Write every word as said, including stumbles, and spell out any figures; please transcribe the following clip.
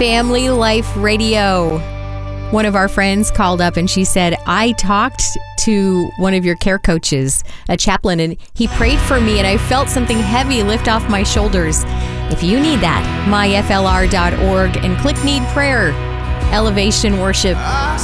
Family Life Radio. One of our friends called up and she said, I talked to one of your care coaches, a chaplain, and he prayed for me and I felt something heavy lift off my shoulders. If you need that, my f l r dot org and click Need Prayer. Elevation Worship.